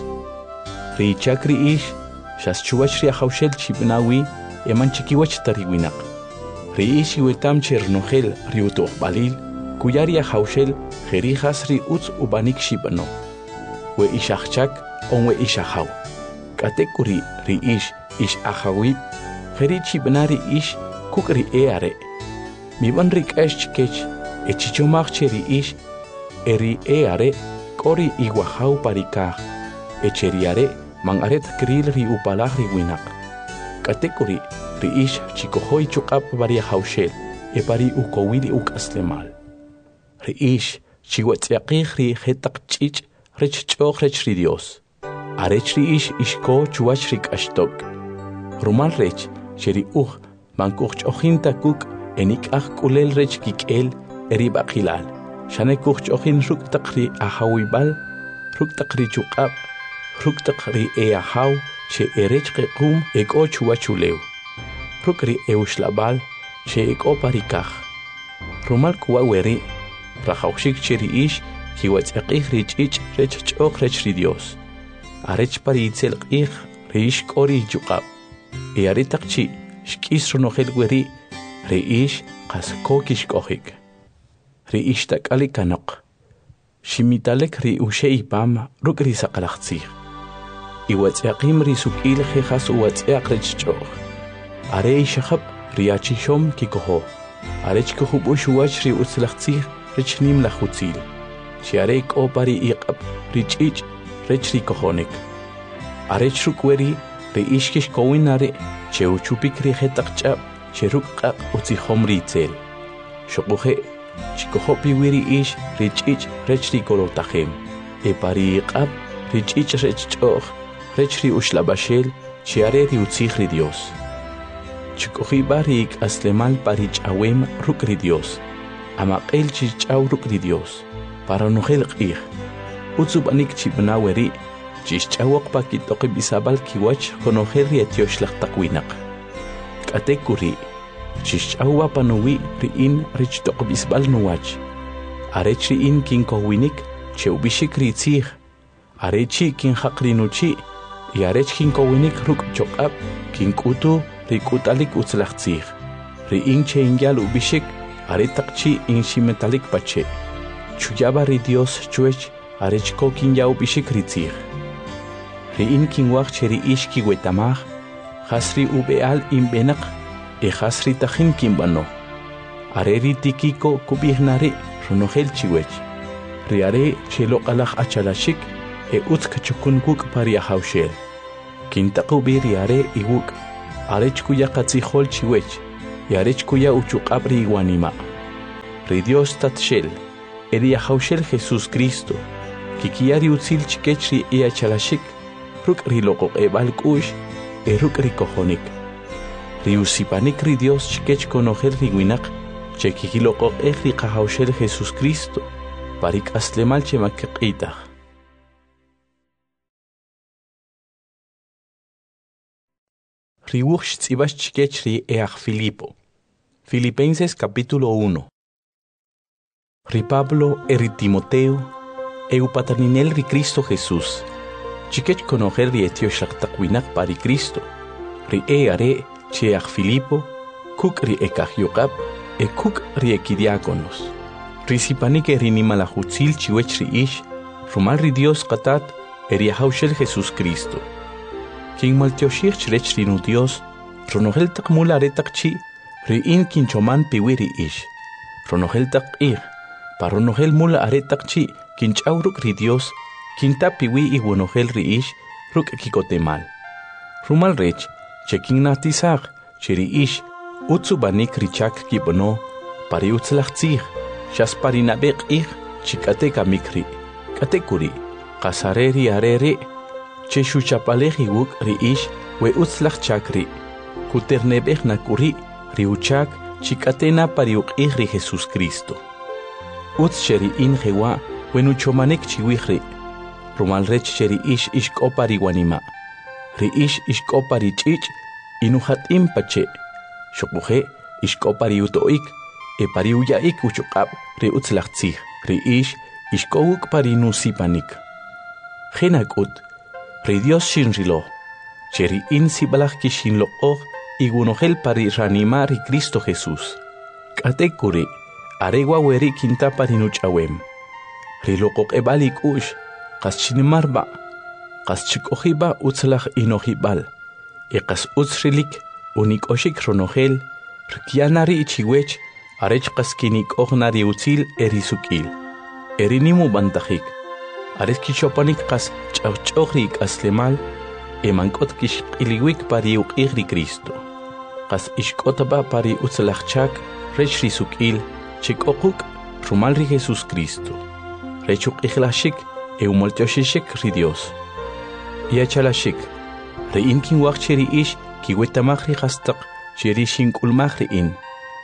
Ri chakri ish, shas chuwach ri haushel chibnawi, eman chikiwach tariwinak. Ri ish iwetam che rnohel ri utoh balil, kuyari haushel jerijas ri utz ubanik shibno. We ishachchak onwe ishahaw. Katekuri ri ish ahawib, jeri chibnari ish kukri eare. Miban rik eshchkech, echichomach ri ish, eri eare, kori iguahaw parikah. Echeriare, mangaret kril ri upalah ri winak. Katekuri ri ish chikohoy chukap varia haushel, pari ukowili ukaslemal. Ri ish chiwatziaqih ri hetak chich, rech choch rech ri Dios. Arech ri ish ishko chuach rik ashtok. Rumal rech, cheri mankuch chochin takuk, enik kulel rech kikel, eri bakilal. Shane kuch chochin ruk takri ahawibal, ruk takri chukap, ruk takri eahaw, che erech kekum eko chuachuleu. Ruk ri eushlabal, che eko parikach. Rumal kuwa weri, rajawshik cheri ish, kiwatziaqih ri chich rech choch rech ri Dios. Arech paritzel qih ri ish kori chukap. Aritakchi, shkis ronohel weri, ri ish qasko kishkohik. Ri ish takali kanok. Shimitalek ri ushei pam ruk ri saqalaqtzih. Iwatziaqim ri sukil jejas uwatziaq rech choch. Are ishahab ri achishom kikoho. Arech kuhubush uwach ri utzlaqtzih rech nim lachutzil. Chiarek opari iqab ri chich rech ri kohonik. Arech rukweri ri ishkish kowinare che uchupik ri jetaqchab che rukqaq utzihom ri tzel. Shokuhe chikohopi wiri ish ri chich rech ri kolotahem. Pari iqab ri chich rech choch rech ri ushlabashel chiare ri utzih ri Dios. Chikohi bari ik aslemal parich awem ruk ri Dios. Amaqel chichaw ruk ri Dios. Para nohel qih. Utsubanik chibnaweri, chichawak pakitoki bisabal kiwach konohel rietiosh laqtaqwinak. Katekuri, chichawa panuwi riin rich tok bisbal nuwach. Arech riin kinkowinik, cheubishik ritzih. Arechi kin haqrinuchi, yarech kinkowinik ruk chokab, kinkutu rikutalik utzlaqtzih. Riin che ingyal ubishik, aretakchi in shimetalik pache. Chuyaba ri Dios chuech, arech kokin yau bishik ritzih. Riin kinwach cheri ish kiwetamach, hasri ubeal imbenak, hasri tajin kimbano. Areri tikiko kubihnari, runohel chiwech. Riare chelo alach achalashik, utz kachukun guk pari ahaushel. Kintaku biri are iguk, arech kuya katzihol chiwech, y arech kuya uchukabri iguanima. Ri Dios tatshel, eri ahaushel Jesús Cristo, kikiari utzil chikechri ia chalashik, ruk ri lokok ebal kush, ruk ri kohonik. Ri usipanik ri Dios chikech konojer ri winak, che kikilokok ri kahaushel Jesús Cristo, parik aslemal che makikitah. Riwuch tzibas chikechri each Filipo. Filipenses capítulo 1. Ri Pablo eri Timoteo, paterninel ri Cristo Jesús. Chikech conocer ri etio shaktakwinak pari Cristo. Ri are che each Filipo, kuk ri ekach yokab, kuk ri ekidiakonos. Ri sipanik eri nimalahutzil chiwech ri ish, rumal ri Dios katat eri ahaushel Jesús Cristo. King maltioshir chrech rinu Dios, ronogel tak mula retak chi, ri in kinchoman piwiri ish. Ronogel tak paronogel mula aretak chi, kinchauruk ri Dios, kinta piwi iguonogel ri ish, ruk kikotemal. Rumal rech, che king natisag, chiri ish, utsubanik richak kibono, pari utzlachtzig, shas parinabek chikate kamikri, katekuri, kasareri arere, che shuchapalej iguk ri ish we utzlach chakri. Kuternebej nakuri ri uchak chikatena pariuk ri Jesús Cristo. Utz cheri in jewa we nuchomanek chiwihri. Rumal rech cheri ish ishkopari wanima. Ri ish ishkopari chich inuhat impache. Shokuje ishkopari utoik pari uyaik uchukab ri utzlach tzig. Ri ish ishkowuk pari nusipanik. Genakut Ri Dios shinrilo, cheri in sibalach kishinlo igunohel pari ranima ri Cristo Jesús. Katekuri, aregua weri kinta parinuchawem. Ri lokok ebalik ush, kas chinimarba, kas chikohiba utzlach inohibal, kas utzrilik unik oshik ronohel, rikianari ichiwech, arech kas kinik ohnari utzil erisukil. Erinimu bantajik. Ares kichopanik kas chawchogrik aslemal, mankot kish iliwik pari ukigri Cristo. Kas ishkotaba pari utzlachchak, rech risukil, chikokuk, rumalri Jesús Cristo. Rechuk iglashik, eumoltioshishik ri Dios. Iachalashik, reinkin wachcheri ish, kiwetamachri hastak, cheri shinkulmachri in.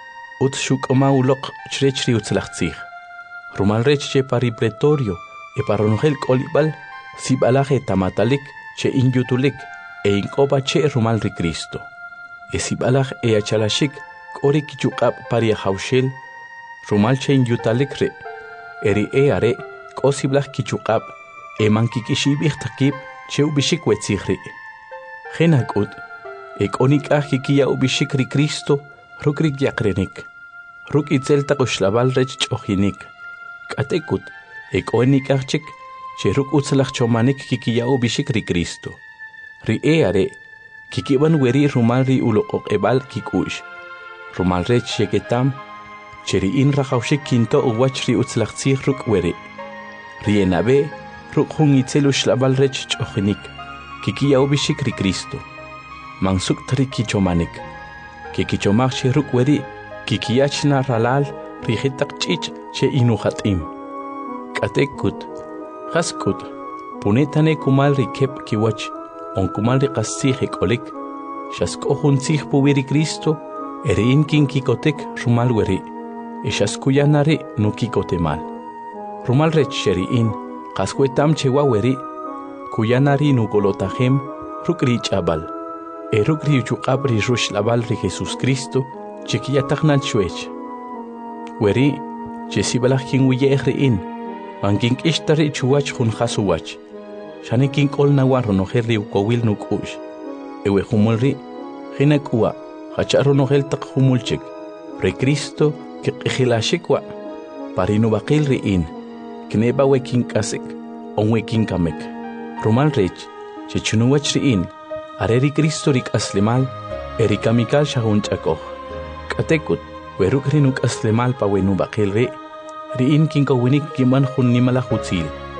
Utshuk maulok chrechri utzlachtzig. Rumalrech che pari pretorio, paronogel kolibal, sibalaje tamatalik, che inyutulik, inkoba che rumal ri Cristo. Sibalaj achalashik, kori kichukab paria haushel, rumal che inyutalik re, eri are, kosiblaj kichukab, mankikishibich takib, che ubishik wetzigri. Genakut, onik kikia ubishik ri Cristo, rukrik yakrenik, ruk itzelta koshlabal rech chohinik, katekut, oenikachik, che ruk utzlach chomanik kikiyao bishik ri Cristo. Ri are, kikiban weri rumal ri ulokok ebal kikush. Rumal rech sheketam, che ri in rachaushik kinto uwach ri utzlach tzig ruk weri. Ri enabe, ruk hun itzelu shlabal rech chochinik, kikiyao bishik ri Cristo. Mansuk tri kichomanik. Kikichomach che ruk weri, kikiyachna ralal, ri hitak chich che inuhatim. Katekut, Haskut, punetane kumal rikep kiwach, kumal rikasih olik, shaskohun sig puwiri Cristo, erein kin kikotek rumal weri, shaskuyanari no kikotemal. Rumal rech sheriin, kaskuetam chewa weri, kuyanari no golotahem, rukri chabal, rukri uchukabri rush labal ri Jesús Cristo, chekiyataknal chuech. Weri, chesibalach kin wiyehriin, Manking ishtari chuwach hun hasuwach. Shaniking ol nawarro no herri ukowil nukush. Ewe humulri, hinakua, hacharo no heltak humulchik. Re Cristo, que ejilashikwa. Parino bakil riin, kneba weking kasik, on weking kamek. Rumal rech, chechunuwach riin, areri Cristo rik aslimal, erikamikal shahun chakoh. Katekut, weruk rinuk aslimal pa wenu bakil ri. Riin king kawinik kiman hun nimala hutzil.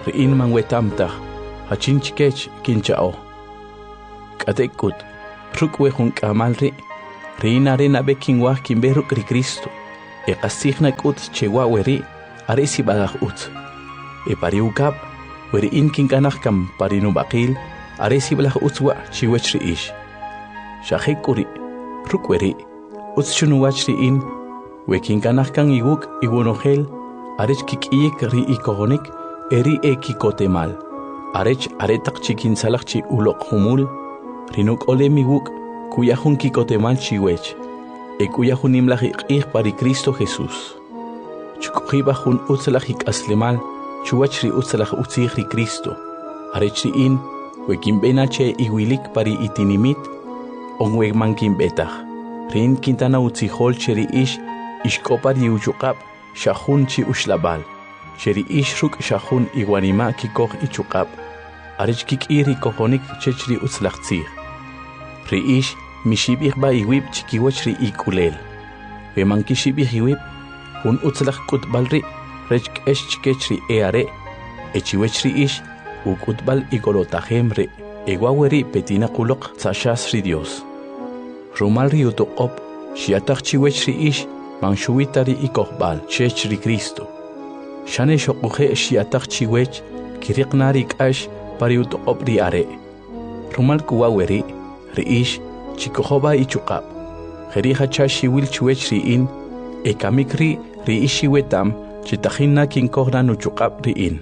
ri'in man wetamtaj, hachin chikech kinchao. Katekut, rukwe jun kamal ri'in arena bekin wah kimbe ruk ri Cristo. E qasigna kut chewa weri, aresi bagaj ut. E pariukap, weri in kinkanaj kam parinu bakil, aresi balaj utwa chiwech ri'ish. Shahekuri, rukweri, utschunuwach ri'in, wekin kanaj kan iguk iwonogel, arech kikiyek ri ikogonik, eri kikotemal. Arech aretak chikin salak chi ulok humul, rinuk ole miguk, kuyahun kikotemal chiwech. E kuyahun imlaj iqih pari Cristo Jesús. Chukujiba jun utzalaj aslemal, chuwach ri utzalaj utzih ri Cristo. Arech ri'in, wekin benache iwilik pari itinimit, onweg man kimbetaj. Rin kintana utzihol cheri ish, ishkopar yuchukap, shahun chi ushlabal. Cheri ish ruk shahun iguanima kikoj ichukap. Arech kikiri kojonik chechri utzlachtzir. Ri ish mishibih ba iwib chikiwach ri ikulel. Veman kishibih iwib, hun utzlach kutbalri, rech kesh chikech ri eare, echiwech ri ish, ukutbal igolotajem ri, egwaweri petina kulok tzashas ri Dios. Rumal ri utuqop, shiatach chiwech ri ish, manshuitari ikohbal, chech ri Cristo. Shane shokuhe shiatach chiwech, kiriqnari kash, pari utuqop ri are. Rumal kuwaweri, ri ish, chikohoba ichukap. Jeriha chashiwil chiwech ri in, ekamikri ri ishi wetam, chitahina kinkohra nuchukap ri in.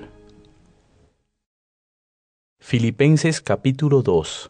Filipenses capítulo 2.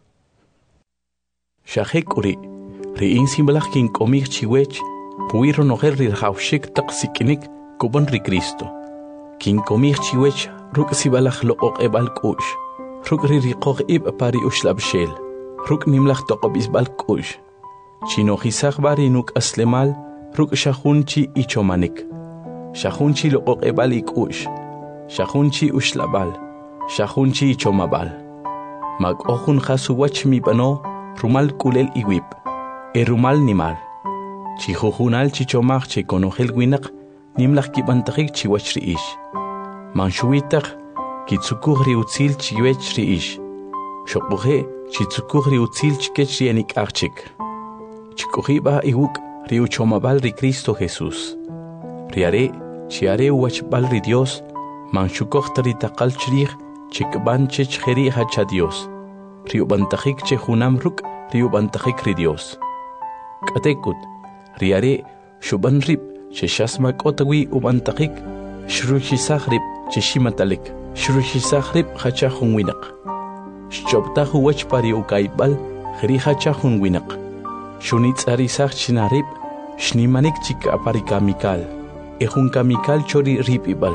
Shahekuri, ri'in simbalaj kinkomij chiwech, puiro nojer rirjawshik taqsikinik kubon ri Cristo. Kinkomij chiwech ruk sibalaj loqoq ebal kush, ruk rirriqoq ib pari ushlabshel, ruk nimlaj toqobisbal kush. Chinojisaj bari nuk aslemal, ruk shahunchi ichomanik. Shahunchi loqoq ebal ikush, shahunchi ushlabal, shahunchi ichomabal. Mag ojun jasuwach mi pano, rumal kulel iwip, rumal nimal. Chihujunal chichomach che konogel winak, nimlach kibantajik chiwach ri ish. Manshuitak, kitsukuj ri utzil chiwech ri ish. Shokbuhe, chitsukuj ri utzil chikech ri enik archik. Chikujiba iwuk ri uchomabal ri Cristo Jesús. Riare, chiare uwachbal ri Dios, manshukoj taritakal chrij, chikban chech jeri hacha Dios. Riubantajik che junam ruk, riubantajik ri Dios. Katekut, riare, shuban rip, che shasmak otawi ubantajik, shruchisaj rip, che shimatalik, shruchisaj rip hacha junwinak. Shchoptahu wach pari ukaibal, jeri hacha junwinak. Shunitz arisaj chinarip, shnimanik chika apari kamikal, ejun kamikal chori rip ibal.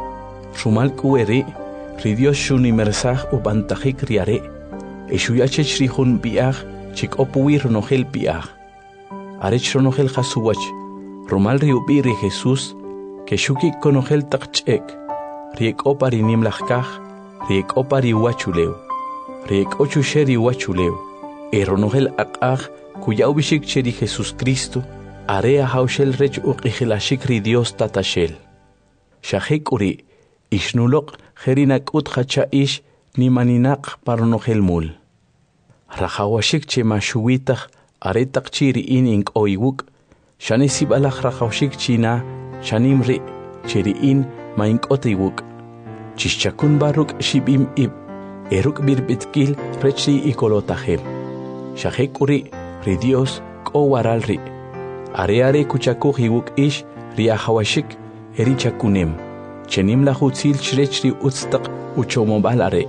Rumal kuere, ri Dios shunimersaj ubantajik riare, Eshuyachech rihun biach, chik opuwi ronogel biach. Arech ronogel jasuwach, romal riubi ri Jesús, que shuki konogel takchek, riek opari nimlachkaj, riek opari wachuleu, riek ochusheri wachuleu, ronogel akaj, cuya ubishik cheri Jesús Cristo, area haushel rech uqijilashik ri Dios tatashel. Shahek uri, ishnulok, jerinak ut hacha ish, ni maninak paronogel mul. Rajawashik che mashuwitaj aretak chiri in oiwuk, shane sibalaj rajawshik china, shanim ri, chiri in ma otiwuk. Chichakun baruk shibim ib, eruk birbitkil rechi ikolotajem. Shahek uri, ri Dios ko waral ri. Are kuchakuj iwuk ish, riahawashik, erichakunem. Chenim la hutzil chirechri utstak uchomobal are.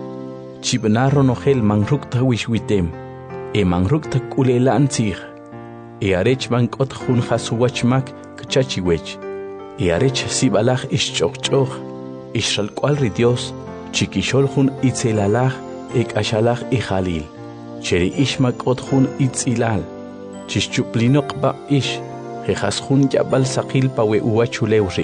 Chibnaro nogel mangruk tawishwitem, mangruk takulela antzig. Arech bankot jun jasuwachmak kchachiwech. Arech sibalaj ishchokchoch, ishalkwal ri Dios, chikishol jun itzelalaj, ashalaj ijalil. Cheri ishmakot jun itzilal, chischuplinok ba ish, jejas jun yabal sakil pawe uachulewri.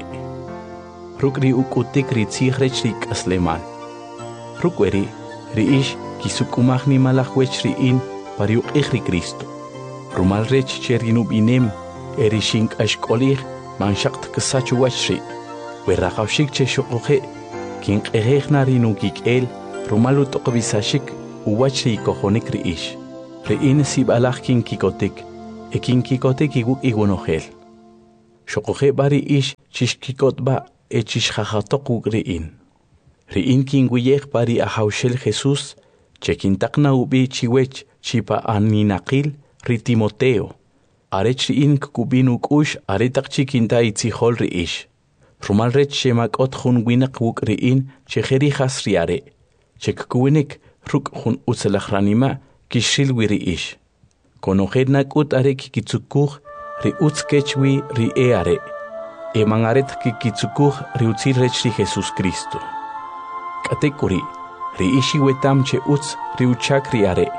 Rukri ukutik ritzig rik aslemal. Rukweri, riish kisukumach ni malachwech riin pariuk ri Cristo. Rumal rech cherinub inem, erishink ashkolir, manshakt kasachuwachri. Werrakawshik che shokoje, kin q'ejejna rinukik'el rumalu t'oqb'isashik uwach riikojonik ri'ix ri'in sib'alaj kinkikotik kinkikotik iwuk' iwonojel xoqoje b'a ri'ix chixkikotb'a chixjajatoq wuk' ri'in kinwiyej b'a ri ajawxel Jesús che kintaqna ub'i chiwech chipa aninaqil ri Timoteo arech ri'in kkub'in uk'ux aretaq chi kinta itzijol ri'ix rumal rech che mak'ot jun winaq wuk' ri'in che jerijas riare che kkuwinik ruk' jun utzilaj ranima' kixril wi ri'ix konojel nak'ut are kikitzukuj ri utz kech wi ri are eman aret kikitzukuj ri utzil rech ri Jesús Cristo k'ate k'uri ri'ix iwetam che utz ri uchak ri are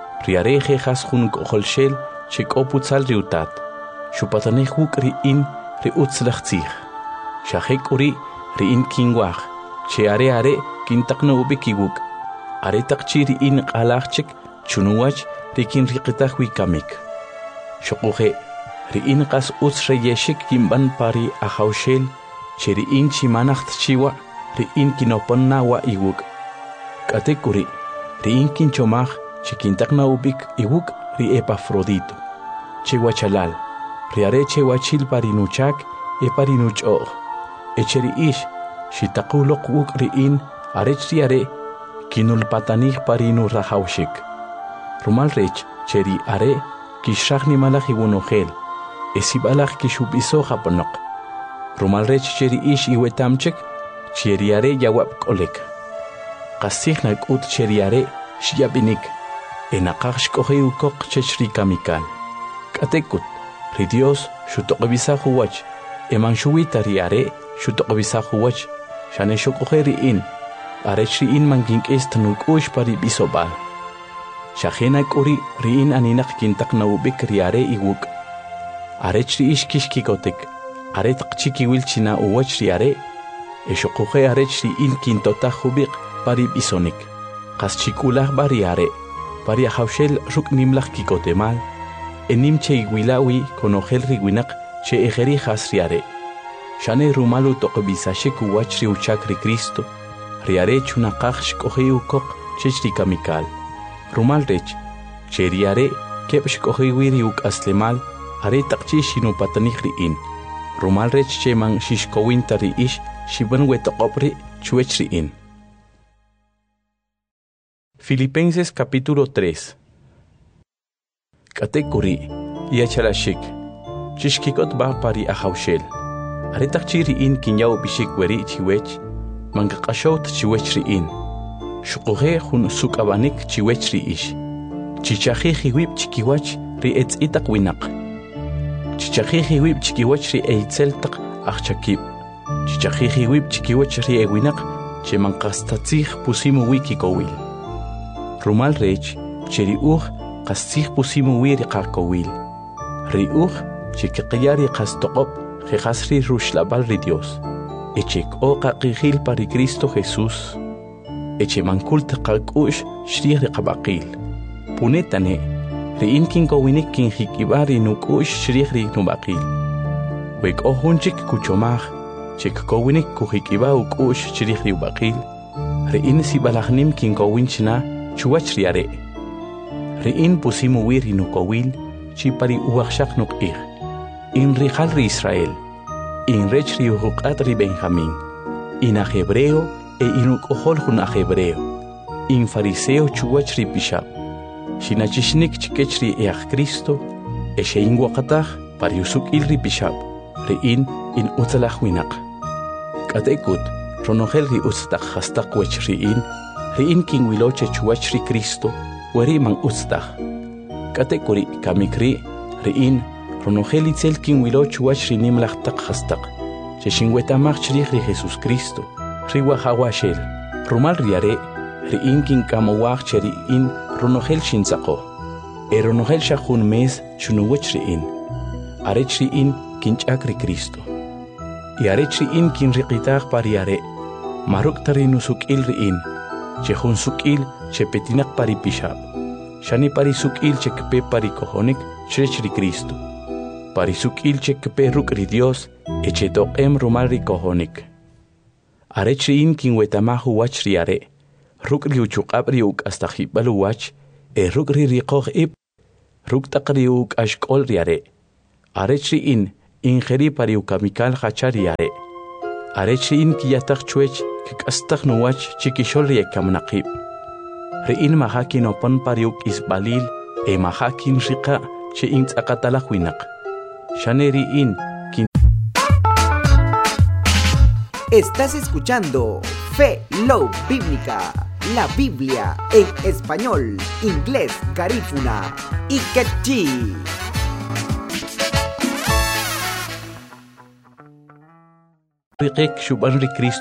jejas jun k'ojolxel che k'o putzal ri utat xupatanej wuk' ri'in ri utzlaj tzij xaje k'uri ri'in kinwaj che are kintaqna ub'i kiwuk' aretaq chi ri'in q'alaj chik chunuwach ri kinriqitaj wi kamik xoqoje ri'in qas utz reyexik kinb'an pa ri ajawxel che ri'in chimanaj tchiwa' ri'in kinoponna wa iwuk' k'ate k'uri ri'in kinchomaj che kintaqna ub'ik iwuk' ri Epafrodito che wachalal ri are che wachil pa ri nuchak pa ri nuch'o'j che ri'ix xitaquloq wuk' ri'in arech ri are kinulpatanij pa ri nurajawxik rumal rech che ri are kixraj nimalaj iwonojel sib'alaj kixub'isoj aponoq rumal rech che ri'ix iwetam chik che ri are yawab' k'olek qasij nak'ut che ri are xyab'inik naqaj xk'oje ukoq chech ri kamikal k'ate k'ut ri Dios xutoq'b'isaj uwach eman xuwita ri are xutoq'b'isaj uwach xane xok'oje ri'in arech ri'in man kink'is tnuk'ux pa ri b'isob'al xajena k'uri ri'in aninaq kintaqna ub'ik ri are iwuk' arech ri'ix kixkikotik aretaq chi kiwil china uwach ri are xoqoje arech ri'in kintotaj ub'iq pa ri b'isonik qas chik'ulaj b'a ri are pa ri ajawxel ruk' nimlaj kikotemal nim che iwilawi konojel ri winaq che ejerijas ri are xane rumal utoqb'isashik uwach ri uchak ri Cristo ri are chunaqaj xk'oje ukoq chech ri kamikal rumal rech che ri are keb' xk'oje wi ri uk'aslemal aretaq chi xinupatanij ri'in rumal rech che man xixkowinta ri'ix xib'an wetoq'ob' ri' chwech ri'in. Filipenses capítulo 3. K'ate k'uri yachalaxik chixkikotb'a pa ri ajawxel aretaq chi ri'in kinyaw b'ixik weri' chiwech mankaq'axowt chiwech ri'in xoqoje jun suk'ab'anik chiwech ri'ix chichajij iwib' chikiwach ri etz'itaq winaq chichajij iwib' chikiwach ri itzel taq ajchakib' chichajij iwib' chikiwach ri winaq che manqastatzij pusimu wi kikowil rumal rech che ri uj qas tzij pusimu wi ri qakowil ri uj che kiqya ri qas toq'ob' jejas ri ruxlab'al ri Dios che k'o qaqijil pa ri Cristo Jesús che mankult qak'u'x xrij ri qab'aqil punetane ri'in kinkowinik kinjik'ib'a ri nuk'u'x xrij ri nub'aqil we k'o jun chik kuchomaj che kkowinik kujik'ib'a uk'u'x chrij ri ub'aqil ri'in sib'alaj nim kinkowin china chuwach ri are ri'in pusimu wi ri nukowil chi pa ri uwajxaq nuq'ij in rijal ri Israel in rech ri ujuq'at ri Benjamín in aj hebreo inuk'ojol jun aj hebreo in fariseo chuwach ri pixab' xinachixnik chikech ri aj Cristo xe'in waqataj pa ri usuk'il ri pixab' ri'in in utzalaj winaq k'ate k'ut ronojel ri utz taq jastaq wech ri'in kinwilo che chuwach ri Cristo weri man utz taj k'ate k'uri kamik ri'in ronojel itzel kinwilo chuwach ri nimlaj taq jastaq che xinwetamaj chrij ri Jesús Cristo ri wajawaxel rumal ri are ri'in kinkamowaj che ri'in ronojel xintz'aqoj ronojel xa jun mes xunuwach ri'in arech ri'in kinch'ak ri Cristo y arech ri'in kinriqitaj pa ri are maruk' ta ri nusuk'il ri'in che jun suk'il che petinaq pa ri pixab' xani pa ri suk'il che kpe pa ri kojonik chirech ri Cristo pa ri suk'il che kpe ruk' ri Dios che toq'em rumal ri kojonik Arechriin kinwetamahu wach riare. Rukri uchuqabriuk hasta hibalu wach. Rukri riqoh ip. Ruktaqriuk ashkol riare. Arechriin ingeri pariukamikal hachariare. Arechriin kiyatak chuech kikastak nuwach chikishol riekamanaqib. Riin mahakin opan pariuk isbalil mahakin riqa che intzaqatalajwinak. Shaneriin kin. Estás escuchando Fe Love Bíblica, la Biblia en español, inglés, garífuna y quechí. Riqek shuban ri Cristo